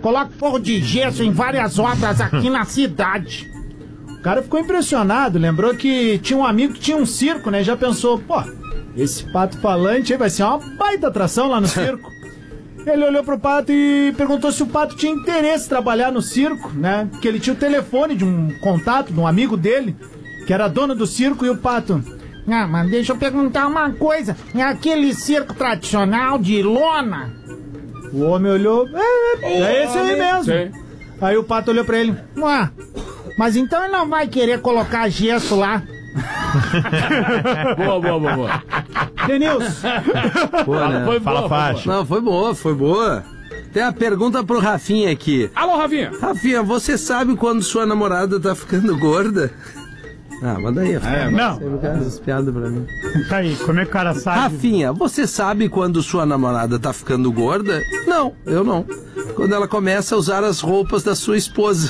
coloco forro de gesso em várias obras aqui na cidade. O cara ficou impressionado, lembrou que tinha um amigo que tinha um circo, né? Já pensou, pô, esse pato falante aí vai ser uma baita atração lá no circo. Ele olhou pro pato e perguntou se o pato tinha interesse em trabalhar no circo, né? Porque ele tinha o telefone de um contato, de um amigo dele, que era dono do circo, e o pato... Ah, mas deixa eu perguntar uma coisa. É aquele circo tradicional de lona? O homem olhou... É esse aí mesmo. Sim. Aí o pato olhou pra ele... Ué, mas então ele não vai querer colocar gesso lá? Boa. Denilson. Fala fácil. Não, foi boa. Tem a pergunta pro Rafinha aqui. Alô, Rafinha. Rafinha, você sabe quando sua namorada tá ficando gorda? Ah, manda aí. Não. Essas piadas pra mim. Tá aí, como é que o cara sabe? Rafinha, você sabe quando sua namorada tá ficando gorda? Não, eu não. Quando ela começa a usar as roupas da sua esposa.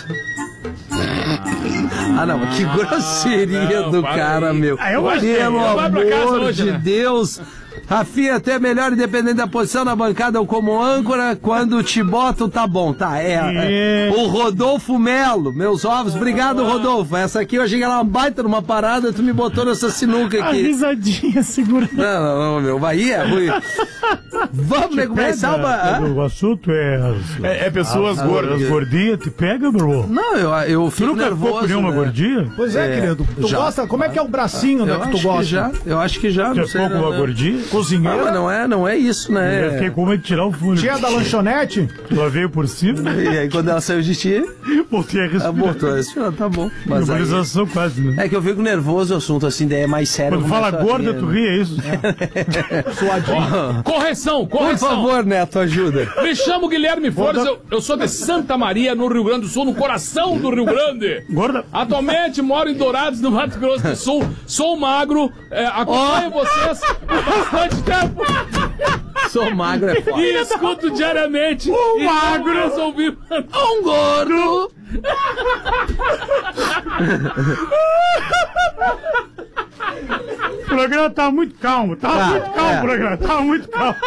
Ah, não, que grosseria do cara, meu. Pelo amor de Deus. Rafinha, até melhor, independente da posição na bancada ou como âncora, quando te botam, tá bom, tá, o Rodolfo Melo, meus ovos, obrigado, Rodolfo, essa aqui eu achei que era uma baita numa parada, tu me botou nessa sinuca aqui. A risadinha, segura. Não, meu, aí é ruim. Vamos começar o assunto é pessoas gordas. As gordinhas te pega, bro? Não, eu fico nervoso. Tu nunca ficou nenhuma gordinha? Pois querido, tu gosta, como é que é o bracinho, né, que tu gosta? Eu acho que já, não sei. Você ficou com uma gordinha? Cozinheira? Não é isso, né? Eu fiquei com medo de tirar o fôlego. Tinha da lanchonete? Ela veio por cima. E aí quando ela saiu de ti, voltei a respirar. Voltou a respirar, tá bom. Mas aí... quase, né? É que eu fico nervoso o assunto, assim, daí é mais sério. Quando fala gorda, tu ri, é isso? Suadinho. Correção. Por favor, Neto, ajuda. Me chamo Guilherme Flores, eu sou de Santa Maria, no Rio Grande do Sul, no coração do Rio Grande. Gorda? Atualmente moro em Dourados, no Mato Grosso do Sul. Sou magro, acompanho vocês há bastante tempo. Sou magro, é foda. E escuto diariamente. Magro. Resolvi um gordo. O programa tá muito calmo. O programa. Tá muito calmo.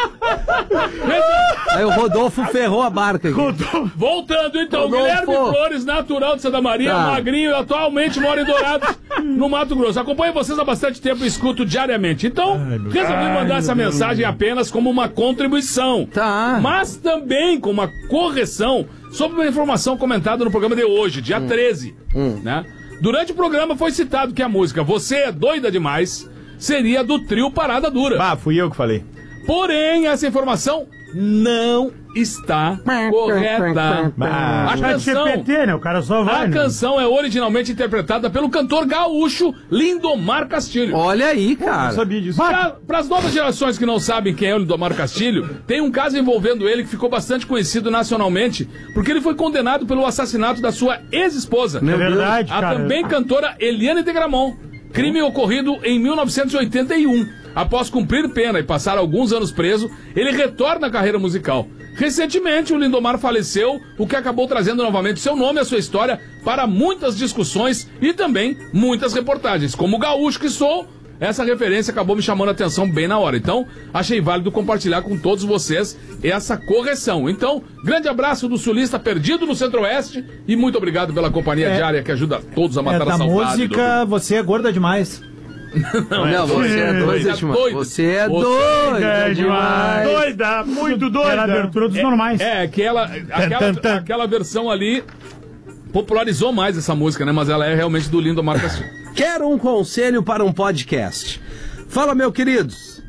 Aí o Rodolfo ferrou a barca aqui. Voltando então, Guilherme Flores, natural de Santa Maria, magrinho, atualmente mora em Dourados, no Mato Grosso. Acompanho vocês há bastante tempo e escuto diariamente. Então, resolvi mandar essa mensagem apenas como uma contribuição. Mas também com uma correção sobre uma informação comentada no programa de hoje, dia 13, né? Durante o programa foi citado que a música Você é Doida Demais seria do trio Parada Dura. Fui eu que falei. Porém, essa informação não está correta. A canção, GPT, né? O cara só vai. A canção é originalmente interpretada pelo cantor gaúcho Lindomar Castilho. Olha aí, cara. Eu sabia disso. Para as novas gerações que não sabem quem é o Lindomar Castilho, tem um caso envolvendo ele que ficou bastante conhecido nacionalmente, porque ele foi condenado pelo assassinato da sua ex-esposa. É verdade, a também cantora Eliane de Gramont. Crime ocorrido em 1981. Após cumprir pena e passar alguns anos preso, ele retorna à carreira musical. Recentemente, o Lindomar faleceu, o que acabou trazendo novamente seu nome e a sua história para muitas discussões e também muitas reportagens. Como gaúcho que sou, essa referência acabou me chamando a atenção bem na hora. Então, achei válido compartilhar com todos vocês essa correção. Então, grande abraço do sulista perdido no Centro-Oeste e muito obrigado pela companhia diária que ajuda todos a matar a saudade. Da música, Você é Gorda Demais. Não, você é doida demais. Você é doida demais. Doida, muito doida. Era a abertura dos normais. Aquela versão ali popularizou mais essa música, né? Mas ela é realmente do Lindomar Castilho. Quero um conselho para um podcast. Fala, meu queridos.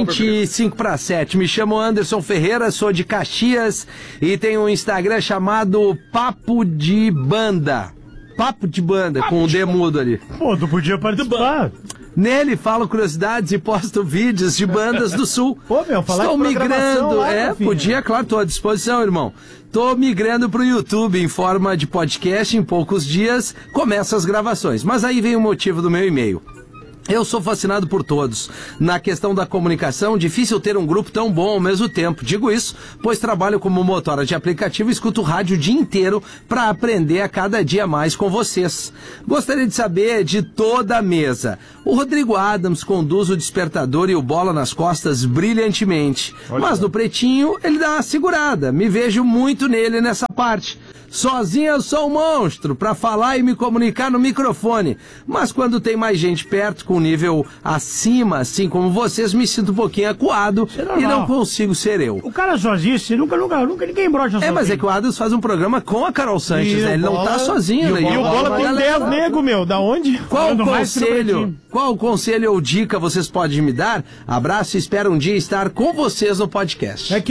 25/7. Me chamo Anderson Ferreira, sou de Caxias e tenho um Instagram chamado Papo de Banda. Papo de Banda, com o D mudo ali. Pô, tu podia participar. Nele falo curiosidades e posto vídeos de bandas do Sul. Pô, meu, falar Estou de migrando, lá, podia, claro, estou à disposição, irmão. Tô migrando pro YouTube em forma de podcast, em poucos dias começo as gravações. Mas aí vem o motivo do meu e-mail. Eu sou fascinado por todos. Na questão da comunicação, difícil ter um grupo tão bom ao mesmo tempo. Digo isso, pois trabalho como motora de aplicativo e escuto rádio o dia inteiro para aprender a cada dia mais com vocês. Gostaria de saber de toda a mesa. O Rodrigo Adams conduz o Despertador e o Bola nas Costas brilhantemente. Mas no Pretinho, ele dá uma segurada. Me vejo muito nele nessa parte. Sozinho eu sou um monstro pra falar e me comunicar no microfone. Mas quando tem mais gente perto, com nível acima, assim como vocês, me sinto um pouquinho acuado e não consigo ser eu. O cara sozinho, nunca ninguém brocha sozinho. Mas é que o Adams faz um programa com a Carol Sanches, né? Ele não tá sozinho, né? E o Bola tem 10 nego, meu. Da onde? Qual conselho ou dica vocês podem me dar? Abraço e espero um dia estar com vocês no podcast. É que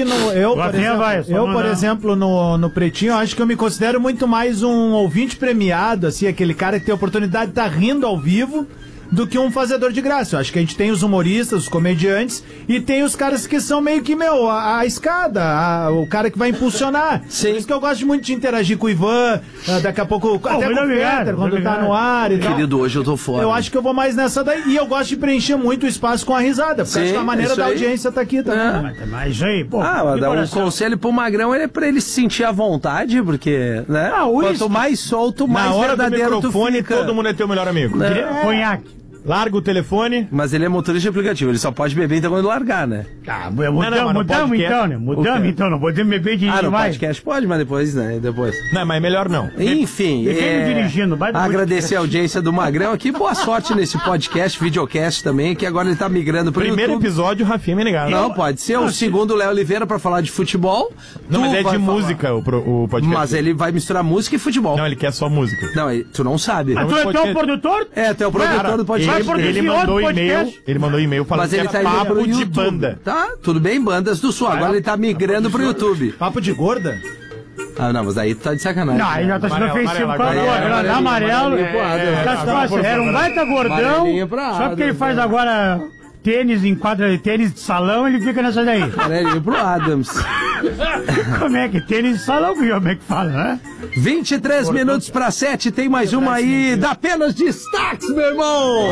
por exemplo, no Pretinho, eu acho que eu me considero muito mais um ouvinte premiado, assim, aquele cara que tem a oportunidade de estar rindo ao vivo, do que um fazedor de graça. Eu acho que a gente tem os humoristas, os comediantes, e tem os caras que são meio que, a escada, o cara que vai impulsionar. Sim. Por isso que eu gosto muito de interagir com o Ivan, daqui a pouco, até com o Peter, quando tá no ar e tal. Querido, hoje eu tô fora. Eu acho que eu vou mais nessa daí. E eu gosto de preencher muito o espaço com a risada, porque acho que a maneira da audiência tá aqui também. Mas aí, pô. Um conselho pro Magrão é pra ele se sentir à vontade, porque, né? Quanto mais solto, mais na hora do verdadeiro microfone, tu fica. todo mundo é teu melhor amigo. Conhaque. Larga o telefone. Mas ele é motorista de aplicativo, ele só pode beber então quando largar, né? Mudamos então, né? Mudamos então, não podemos beber de no demais. podcast pode, mas depois, né? Não, mas melhor não. Enfim, dirigindo, agradecer a audiência do Magrão aqui, boa sorte nesse podcast, videocast também, que agora ele tá migrando pro Primeiro YouTube. episódio, Rafinha me negado. Não, pode ser o segundo Léo Oliveira pra falar de futebol. Não, mas é de música o podcast. Mas ele vai misturar música e futebol. Não, ele quer só música. Não, tu não sabe. Mas tu é teu produtor? É, tu é o produtor do podcast. Ele mandou e-mail falando mas ele que é tá papo indo de YouTube. banda. Tá, tudo bem, bandas do Sul. Agora ele tá migrando pro YouTube. Papo de gorda? Ah, não, mas aí tu tá de sacanagem. Não, aí já tá sendo ofensivo com a gorda. Amarelo. Era um baita gordão. Só porque ele faz agora tênis em quadra de tênis de salão, ele fica nessa daí. Amarelinho pro Adams. Como é que tênis de salão, como é que fala, né? 23 minutos pra 7, tem mais uma aí. Dá apenas destaques, meu irmão.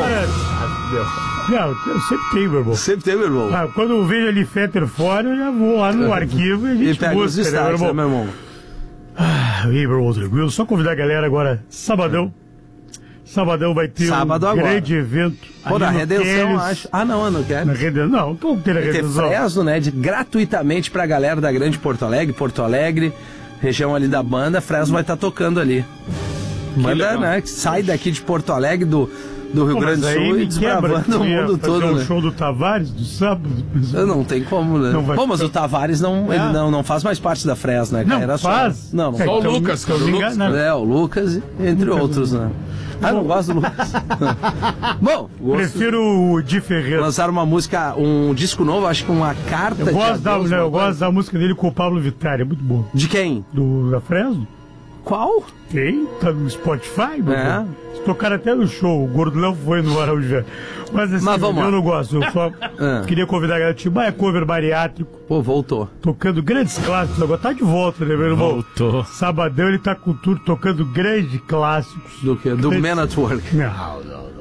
Não, eu sempre tenho, meu irmão. Sempre tem, meu irmão. Quando eu vejo ali Fetter fora, eu já vou lá no arquivo e a gente pega os destaques, né, meu irmão? E aí, meu irmão, tranquilo? Só convidar a galera agora, sabadão. Sabadão vai ter grande evento. Pô, na Redenção, acho. Ah, não, eu não quero. Na Redenção, não, como ter a Redenção? Tem Fresno, né, gratuitamente pra galera da Grande Porto Alegre, região ali da banda, Fresno vai estar tocando ali. Banda, né, que sai daqui de Porto Alegre, do Rio Grande do Sul e desbravando o mundo todo, o né? show do Tavares, do sábado. Não tem como, né? Pô, mas o Tavares não faz mais parte da Fresno, né, cara? Não era faz? Não faz. Só o Lucas, O Lucas, entre outros, né? Ah, não gosto do Lucas. Bom, prefiro o Di Ferreira. Lançaram uma música, um disco novo, acho que uma carta. Eu gosto da música dele com o Pablo Vittar, é muito bom. De quem? Da Fresno. Qual? Tem, tá no Spotify, meu. Tocaram até no show, o Gordo Léo foi no Araújo Velho. Mas assim, eu não gosto, eu só queria convidar a galera, tipo, é cover bariátrico. Pô, voltou. Tocando grandes clássicos, agora tá de volta, né, meu irmão? Voltou. Sabadão ele tá com tudo, tocando grandes clássicos. Do que? Do Man at Work. Não.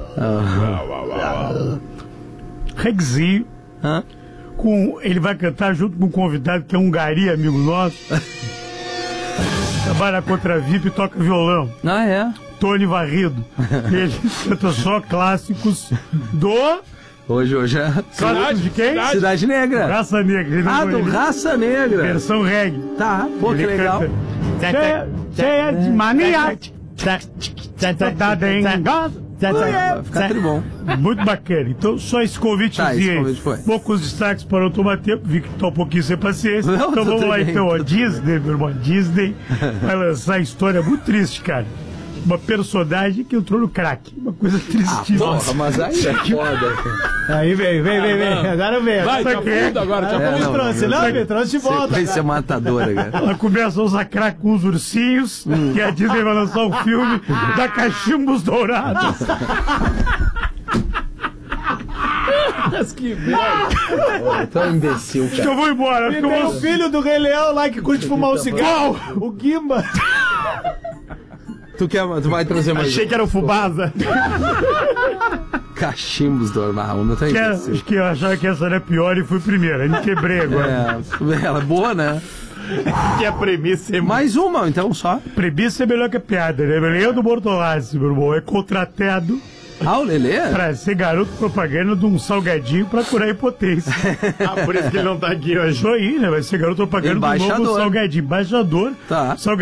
Regzinho. Ele vai cantar junto com um convidado que é um gari, amigo nosso. Trabalha contra a VIP e toca violão. Ah, é? Tony Varrido. Ele canta só clássicos do... Hoje é... Clássicos de quem? Cidade Negra. Raça Negra. Do Raça Negra. Versão reggae. Tá, pô, que legal. Cheia de mania. Vai ficar tribom. Muito bacana. Então, só esse convitezinho aí. Foi. Poucos destaques para não tomar tempo. Vi que tá um pouquinho sem paciência. Não, então vamos lá, bem, então. A Disney, meu irmão. Disney vai lançar a história muito triste, cara. Uma personagem que entrou no crack. Uma coisa tristíssima. Porra, mas aí é foda. Aí vem. Agora vem. Vai, te afundo agora, te afundo. Me trouxe de volta. Vai ser matadora, cara. Ela começa a usar crack com os ursinhos. E a Disney vai lançar um filme da Cachimbos Dourados. Que merda. Tão imbecil, cara. Eu vou embora. E tem o filho do Rei Leão lá que curte fumar um cigarro. O Guimba. Tu vai trazer mais. Achei que era o Fubasa. Cachimbos do Armarro. Acho que eu achava que essa era pior e fui primeiro. Aí me quebrei agora. Ela é boa, né? Que a premissa é mais uma, então, só. Premissa é melhor que a piada, né? Leão do Bortolassi, meu irmão, é contratado. O Lelê? Pra ser garoto propaganda de um salgadinho pra curar a impotência. por isso que ele não tá aqui hoje. Isso aí, né? Vai ser garoto propaganda de um novo salgadinho. Embaixador. Tá.